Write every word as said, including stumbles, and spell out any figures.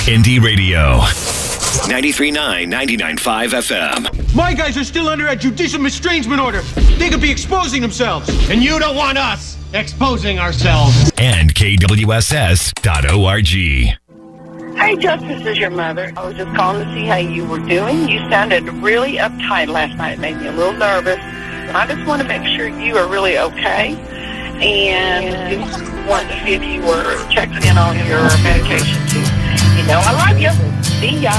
Indie Radio. ninety-three point nine, ninety-nine point five F M. My guys are still under a judicial estrangement order. They could be exposing themselves. And you don't want us exposing ourselves. And K W S S dot org. Hey, Justice, this is your mother. I was just calling to see how you were doing. You sounded really uptight last night. It made me a little nervous. I just want to make sure you are really okay. And just wanted to see if you were checking in on your medication, too. You know, I love you. See ya.